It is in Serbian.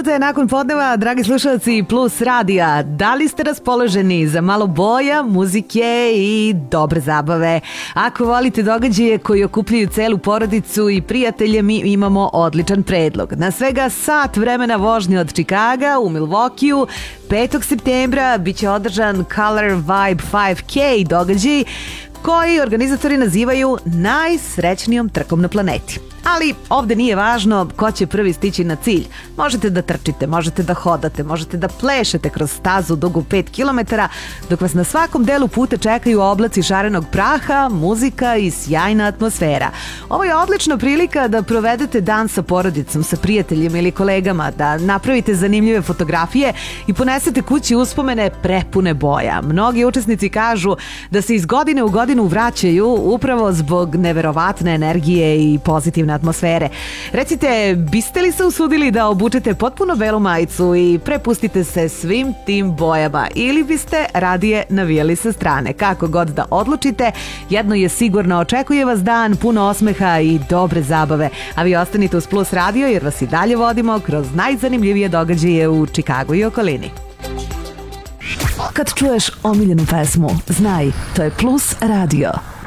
minuta je nakon podneva, dragi slušalci Plus radija. Da li ste raspoloženi za malo boja, muzike i dobre zabave? Ako volite događaje koji okupljaju celu porodicu i prijatelje, mi imamo odličan predlog. Na svega sat vremena vožnje od Čikaga u Milwaukeeu 5. septembra biće održan Color Vibe 5K događaj koji organizatori nazivaju najsrećnijom trkom na planeti. Ali ovde nije važno ko će prvi stići na cilj. Možete da trčite, možete da hodate, možete da plešete kroz stazu dugu 5 km, dok vas na svakom delu puta čekaju oblaci šarenog praha, muzika i sjajna atmosfera. Ovo je odlična prilika da provedete dan sa porodicom, sa prijateljima ili kolegama, da napravite zanimljive fotografije i ponesete kući uspomene prepune boja. Mnogi učesnici kažu da se iz godine u godinu vraćaju upravo zbog neverovatne energije i pozitivne atmosfere. Recite, biste li se usudili da obučete potpuno belu majicu i prepustite se svim tim bojama ili biste radije navijali sa strane? Kako god da odlučite, jedno je sigurno, očekuje vas dan puno osmeha i dobre zabave. A vi ostanite uz Plus radio jer vas i dalje vodimo kroz najzanimljivije događaje u Čikagu i okolini. Kad čuješ omiljenu pesmu, znaj, to je Plus radio.